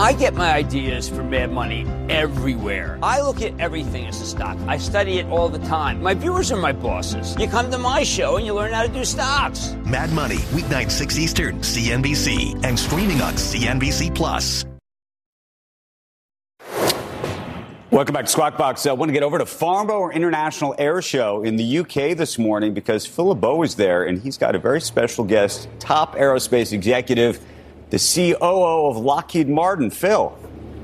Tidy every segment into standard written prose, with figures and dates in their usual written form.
I get my ideas for Mad Money everywhere. I look at everything as a stock. I study it all the time. My viewers are my bosses. You come to my show and you learn how to do stocks. Mad Money, weeknight 6 Eastern, CNBC, and streaming on CNBC Plus. Welcome back to Squawk Box. I want to get over to Farnborough International Air Show in the UK this morning because Phil LeBeau is there, and he's got a very special guest, top aerospace executive, the COO of Lockheed Martin. Phil.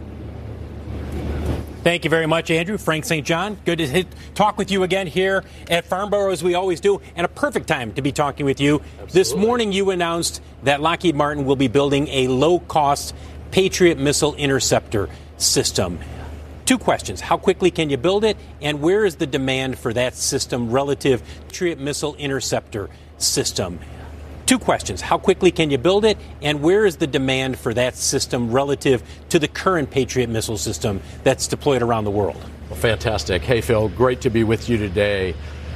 Thank you very much, Andrew. Frank St. John. Good to talk with you again here at Farnborough, as we always do, and a perfect time to be talking with you. Absolutely. This morning you announced that Lockheed Martin will be building a low-cost Patriot missile interceptor system. Two questions. How quickly can you build it? And where is the demand for that system relative to Patriot missile interceptor system? Two questions. How quickly can you build it? And where is the demand for that system relative to the current Patriot missile system that's deployed around the world? Well, fantastic. Hey, Phil, great to be with you today.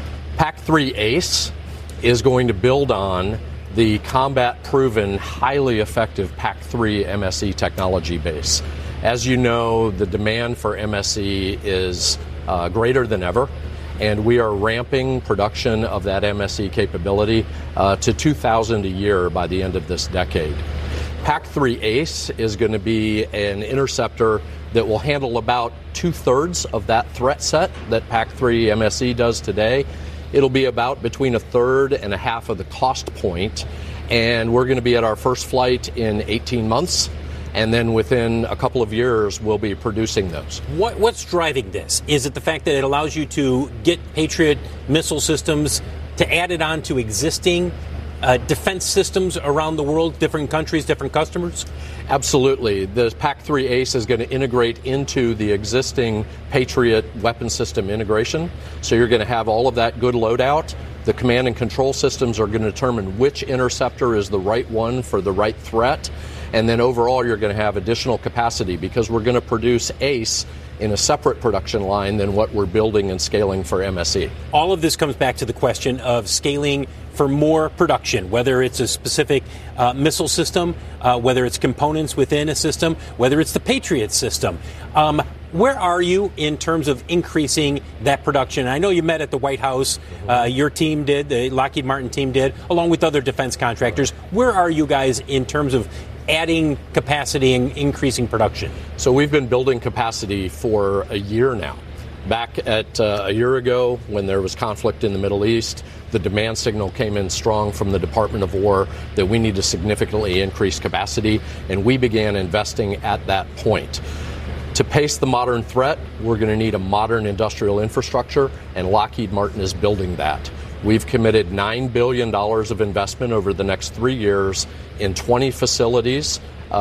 PAC-3 ACE is going to build on the combat-proven, highly effective PAC-3 MSE technology base. As you know, the demand for MSE is greater than ever, and we are ramping production of that MSE capability to 2,000 a year by the end of this decade. PAC-3 ACE is going to be an interceptor that will handle about 2/3 of that threat set that PAC-3 MSE does today. It'll be about between 1/3 and 1/2 of the cost point, and we're going to be at our first flight in 18 months. And then within a couple of years, we'll be producing those. What's driving this? Is it the fact that it allows you to get Patriot missile systems to add it on to existing defense systems around the world, different countries, different customers? Absolutely. The PAC-3 ACE is going to integrate into the existing Patriot weapon system integration. So you're going to have all of that good loadout. The command and control systems are going to determine which interceptor is the right one for the right threat. And then overall, you're going to have additional capacity because we're going to produce ACE in a separate production line than what we're building and scaling for MSE. All of this comes back to the question of scaling for more production, whether it's a specific missile system, whether it's components within a system, whether it's the Patriot system. Where are you in terms of increasing that production? I know you met at the White House. Your team did, the Lockheed Martin team did, along with other defense contractors. Where are you guys in terms of adding capacity and increasing production? So we've been building capacity for a year now. Back at a year ago, when there was conflict in the Middle East, the demand signal came in strong from the Department of War that we need to significantly increase capacity, and we began investing at that point. To pace the modern threat, we're going to need a modern industrial infrastructure, and Lockheed Martin is building that. We've committed $9 billion of investment over the next 3 years in 20 facilities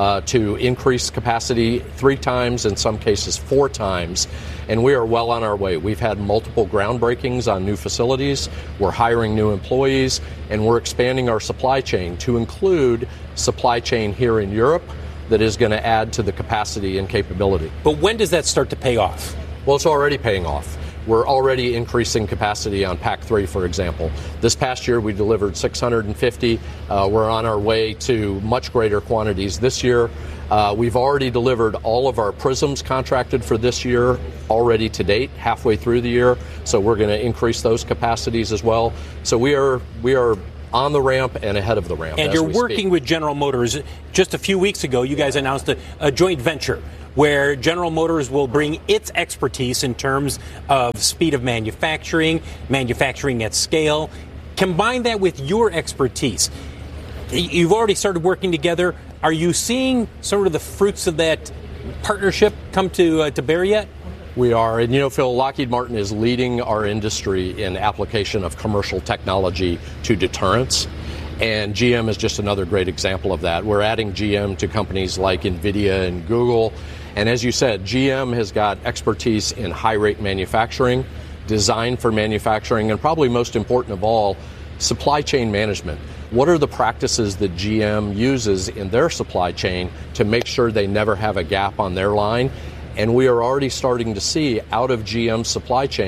to increase capacity 3 times, in some cases 4 times, and we are well on our way. We've had multiple groundbreakings on new facilities, we're hiring new employees, and we're expanding our supply chain to include supply chain here in Europe that is going to add to the capacity and capability. But when does that start to pay off? Well, it's already paying off. We're already increasing capacity on PAC-3, for example. This past year, we delivered 650. We're on our way to much greater quantities this year. We've already delivered all of our prisms contracted for this year already to date, halfway through the year. So we're going to increase those capacities as well. So we are on the ramp and ahead of the ramp. And you're working with General Motors. Just a few weeks ago, you guys announced a joint venture where General Motors will bring its expertise in terms of speed of manufacturing at scale. Combine that with your expertise. You've already started working together. Are you seeing sort of the fruits of that partnership come to bear yet? We are. And, you know, Phil, Lockheed Martin is leading our industry in application of commercial technology to deterrence. And GM is just another great example of that. We're adding GM to companies like NVIDIA and Google. And as you said, GM has got expertise in high-rate manufacturing, design for manufacturing, and probably most important of all, supply chain management. What are the practices that GM uses in their supply chain to make sure they never have a gap on their line? And we are already starting to see out of GM's supply chain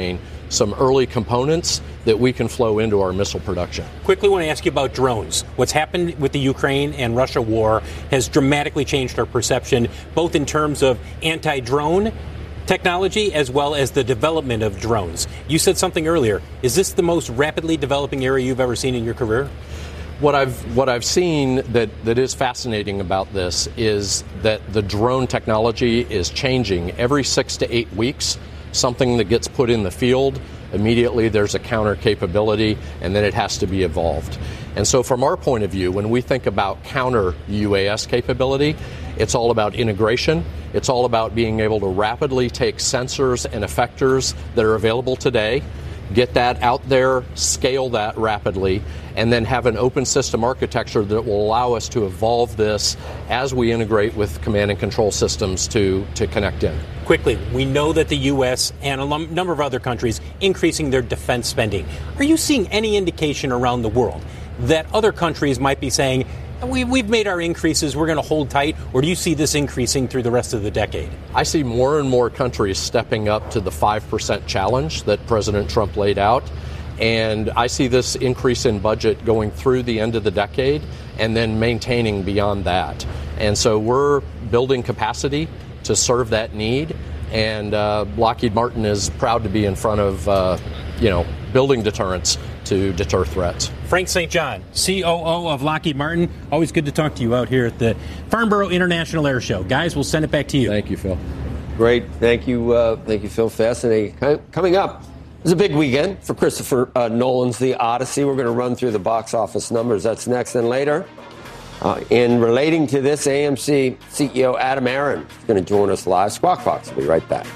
some early components that we can flow into our missile production. Quickly want to ask you about drones. What's happened with the Ukraine and Russia war has dramatically changed our perception, both in terms of anti-drone technology as well as the development of drones. You said something earlier. Is this the most rapidly developing area you've ever seen in your career? What I've seen that is fascinating about this is that the drone technology is changing every 6 to 8 weeks. Something that gets put in the field, immediately there's a counter capability, and then it has to be evolved. And so from our point of view, when we think about counter UAS capability, it's all about integration. It's all about being able to rapidly take sensors and effectors that are available today, get that out there, scale that rapidly, and then have an open system architecture that will allow us to evolve this as we integrate with command and control systems to connect in. Quickly, we know that the U.S. and a number of other countries increasing their defense spending. Are you seeing any indication around the world that other countries might be saying, we've made our increases, we're going to hold tight, or do you see this increasing through the rest of the decade? I see more and more countries stepping up to the 5% challenge that President Trump laid out, and I see this increase in budget going through the end of the decade and then maintaining beyond that. And so we're building capacity to serve that need, and Lockheed Martin is proud to be in front of, building deterrence to deter threats. Frank St. John, COO of Lockheed Martin. Always good to talk to you out here at the Farnborough International Air Show. Guys, we'll send it back to you. Thank you, Phil. Great. Thank you, Phil. Fascinating. Coming up, it's a big weekend for Christopher Nolan's The Odyssey. We're going to run through the box office numbers. That's next. And later, in relating to this, AMC CEO Adam Aron is going to join us live. Squawk Box will be right back.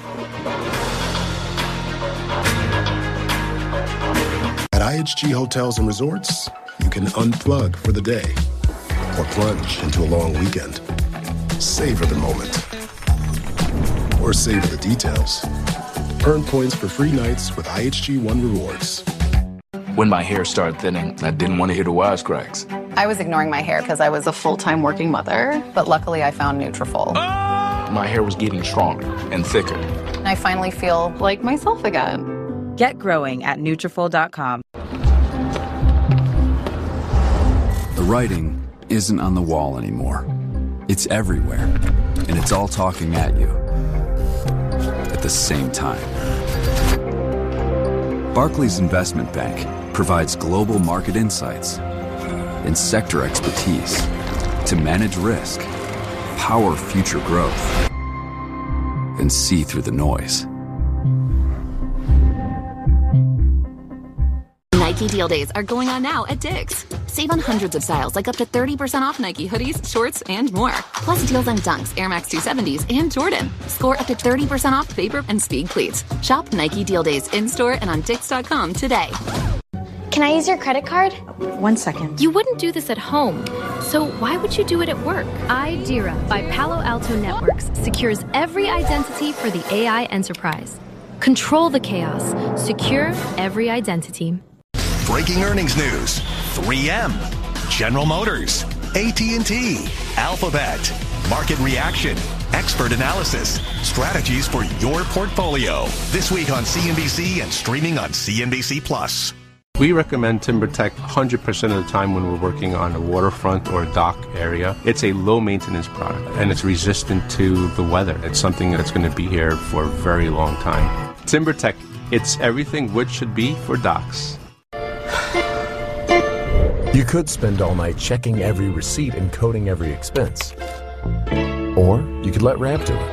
At IHG Hotels and Resorts, you can unplug for the day or plunge into a long weekend. Savor the moment or savor the details. Earn points for free nights with IHG One Rewards. When my hair started thinning, I didn't want to hear the wisecracks. I was ignoring my hair because I was a full-time working mother, but luckily I found Nutrafol. My hair was getting stronger and thicker. And I finally feel like myself again. Get growing at Nutrafol.com. The writing isn't on the wall anymore. It's everywhere, and it's all talking at you at the same time. Barclays Investment Bank provides global market insights and sector expertise to manage risk, power future growth, and see through the noise. Nike Deal Days are going on now at Dick's. Save on hundreds of styles, like up to 30% off Nike hoodies, shorts, and more. Plus deals on Dunks, Air Max 270s, and Jordan. Score up to 30% off Vapor and Speed cleats. Shop Nike Deal Days in-store and on Dicks.com today. Can I use your credit card? 1 second. You wouldn't do this at home, so why would you do it at work? IDERA by Palo Alto Networks secures every identity for the AI enterprise. Control the chaos. Secure every identity. Breaking earnings news. 3M, General Motors, AT&T, Alphabet, market reaction, expert analysis, strategies for your portfolio. This week on CNBC and streaming on CNBC Plus. We recommend TimberTech 100% of the time when we're working on a waterfront or a dock area. It's a low maintenance product and it's resistant to the weather. It's something that's going to be here for a very long time. TimberTech, it's everything wood should be for docks. You could spend all night checking every receipt and coding every expense. Or you could let Ramp do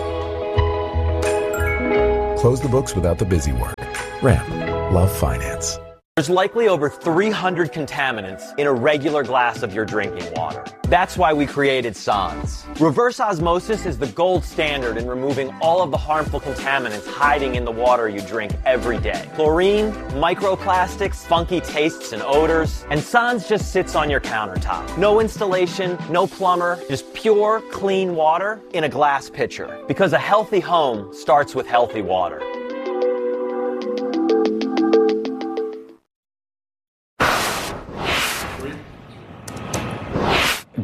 it. Close the books without the busy work. Ramp. Love finance. There's likely over 300 contaminants in a regular glass of your drinking water. That's why we created Sans. Reverse osmosis is the gold standard in removing all of the harmful contaminants hiding in the water you drink every day. Chlorine, microplastics, funky tastes and odors, and Sans just sits on your countertop. No installation, no plumber, just pure, clean water in a glass pitcher. Because a healthy home starts with healthy water.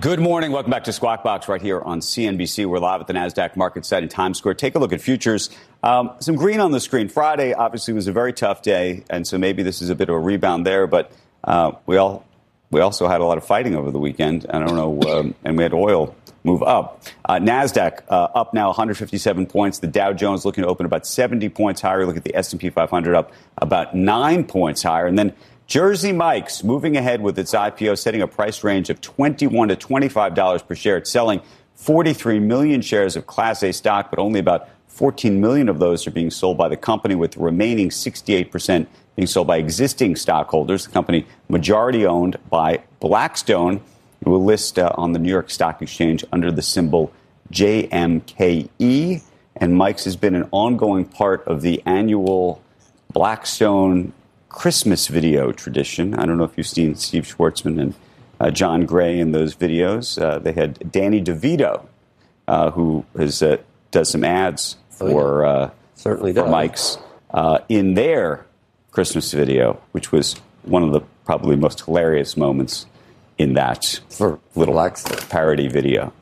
Good morning. Welcome back to Squawk Box right here on CNBC. We're live at the NASDAQ market site in Times Square. Take a look at futures. Some green on the screen. Friday, obviously, was a very tough day, and so maybe this is a bit of a rebound there. But we also had a lot of fighting over the weekend. I don't know, and we had oil move up. NASDAQ up now 157 points. The Dow Jones looking to open about 70 points higher. Look at the S&P 500 up about 9 points higher. And then Jersey Mike's moving ahead with its IPO, setting a price range of $21 to $25 per share. It's selling 43 million shares of Class A stock, but only about 14 million of those are being sold by the company, with the remaining 68% being sold by existing stockholders. The company majority owned by Blackstone, who will list on the New York Stock Exchange under the symbol JMKE. And Mike's has been an ongoing part of the annual Blackstone Christmas video tradition. I don't know if you've seen Steve Schwartzman and John Gray in those videos. They had Danny DeVito, who does some ads for Mike's in their Christmas video, which was one of the probably most hilarious moments in that little parody video.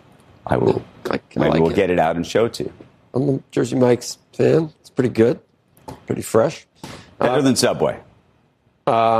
We'll get it out and show it to you. I'm a Jersey Mike's fan. It's pretty good, pretty fresh. Better than Subway. I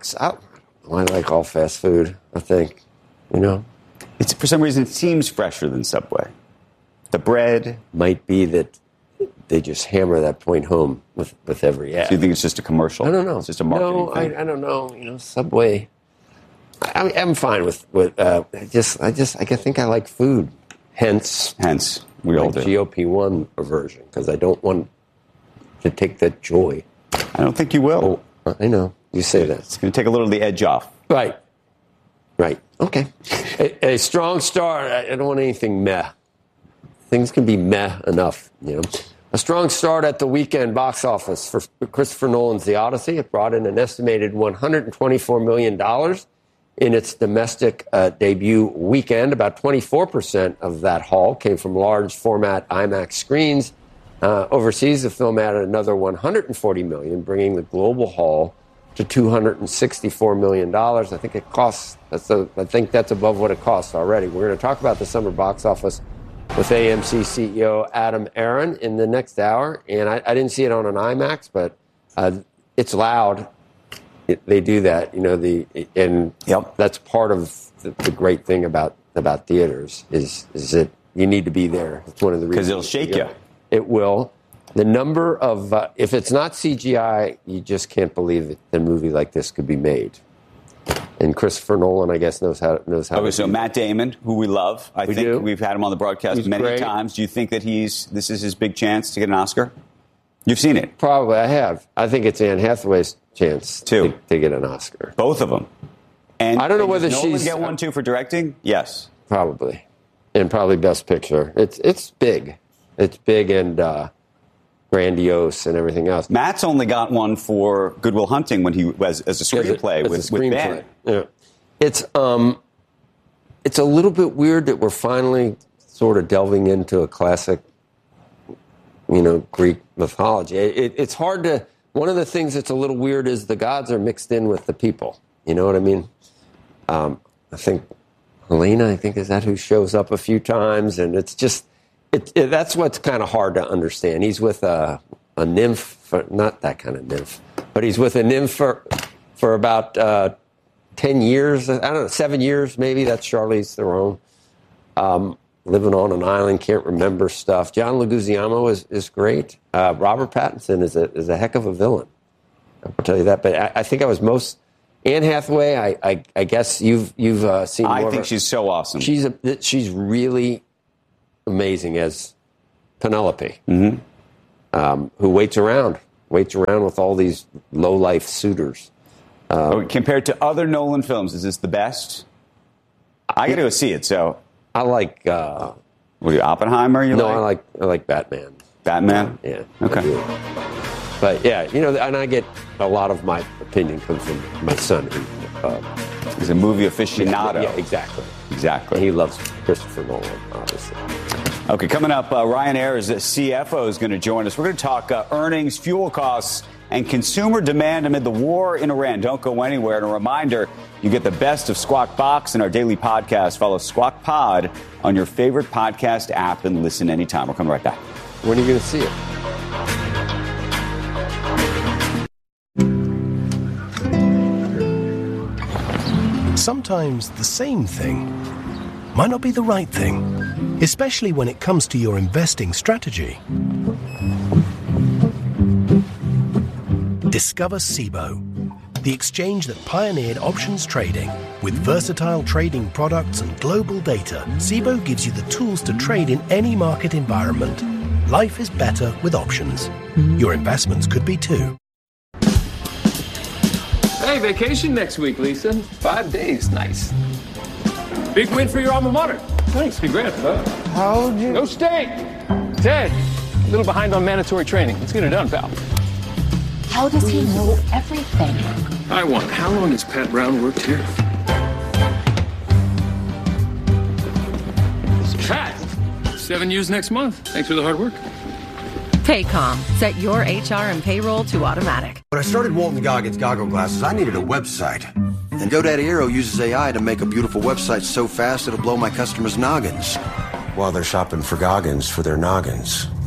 like all fast food, I think. It's for some reason it seems fresher than Subway. The bread might be that they just hammer that point home with every ad. So you think it's just a commercial? I don't know. It's just a marketing thing? I don't know. Subway. I'm fine with. I think I like food. Hence, we all do. GLP-1 aversion, because I don't want to take that joy. I don't think you will. Oh, I know. You say that. It's going to take a little of the edge off. Right. Okay. a strong start. I don't want anything meh. Things can be meh enough, A strong start at the weekend box office for Christopher Nolan's The Odyssey. It brought in an estimated $124 million in its domestic debut weekend. About 24% of that haul came from large format IMAX screens. Overseas, the film added another $140 million, bringing the global haul to $264 million. I think it costs. I think that's above what it costs already. We're going to talk about the summer box office with AMC CEO Adam Aron in the next hour. And I didn't see it on an IMAX, but it's loud. They do that, that's part of the great thing about theaters is that you need to be there. It's one of the reasons. Because it'll shake you. It will. The number of, if it's not CGI, you just can't believe that a movie like this could be made. And Christopher Nolan, I guess, knows how. Okay, so Matt Damon, who we love, I think we've had him on the broadcast many times. Do you think that this is his big chance to get an Oscar? You've seen it. Probably, I have. I think it's Anne Hathaway's chance to get an Oscar. Both of them. And I don't know whether does Nolan get one too for directing? Yes, probably, and probably Best Picture. It's big. It's big and grandiose and everything else. Matt's only got one for Good Will Hunting when he was as a screenplay with Ben. Yeah. It's a little bit weird that we're finally sort of delving into a classic, Greek mythology. It's hard to. One of the things that's a little weird is the gods are mixed in with the people. You know what I mean? I think Helena, is that who shows up a few times, and it's just. That's what's kind of hard to understand. He's with a nymph, not that kind of nymph, but he's with a nymph for about 10 years. I don't know, 7 years maybe. That's Charlize Theron. Living on an island, can't remember stuff. John Leguizamo is great. Robert Pattinson is a heck of a villain. I'll tell you that. But I think I was most Anne Hathaway. I guess you've seen. I think she's so awesome. She's really amazing as Penelope, who waits around with all these low-life suitors. Compared to other Nolan films, is this the best? I got to go see it. So I like. Were you Oppenheimer? I like Batman. Batman? Yeah. Okay. But yeah, and I get a lot of my opinion comes from my son, who he's a movie aficionado. Yeah, exactly. And he loves Christopher Nolan, obviously. Okay, coming up, Ryanair's CFO is going to join us. We're going to talk earnings, fuel costs, and consumer demand amid the war in Iran. Don't go anywhere. And a reminder, you get the best of Squawk Box in our daily podcast. Follow Squawk Pod on your favorite podcast app and listen anytime. We're coming right back. When are you going to see it? Sometimes the same thing might not be the right thing, especially when it comes to your investing strategy. Discover Cboe, the exchange that pioneered options trading. With versatile trading products and global data, Cboe gives you the tools to trade in any market environment. Life is better with options. Your investments could be too. Hey, vacation next week, Lisa. 5 days. Nice. Big win for your alma mater. Thanks. Congrats, bud. How'd you... No state. Ted, a little behind on mandatory training. Let's get it done, pal. How does he know everything? I won. How long has Pat Brown worked here? Pat, 7 years next month. Thanks for the hard work. Paycom. Set your HR and payroll to automatic. When I started Walton Goggins Goggle Glasses, I needed a website. And GoDaddy Aero uses AI to make a beautiful website so fast it'll blow my customers' noggins while they're shopping for Goggins for their noggins.